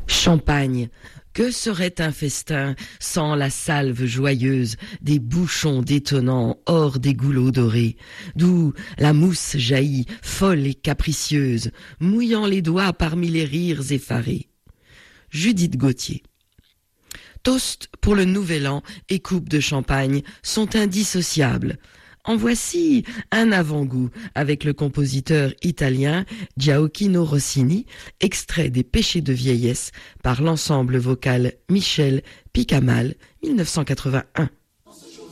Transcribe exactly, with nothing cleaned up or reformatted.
Champagne, que serait un festin sans la salve joyeuse des bouchons détonnants hors des goulots dorés, d'où la mousse jaillit, folle et capricieuse, mouillant les doigts parmi les rires effarés. Judith Gauthier. Toast pour le nouvel an et coupe de champagne sont indissociables. En voici un avant-goût avec le compositeur italien Gioacchino Rossini, extrait des Péchés de vieillesse par l'ensemble vocal Michel Picamal, mille neuf cent quatre-vingt-un.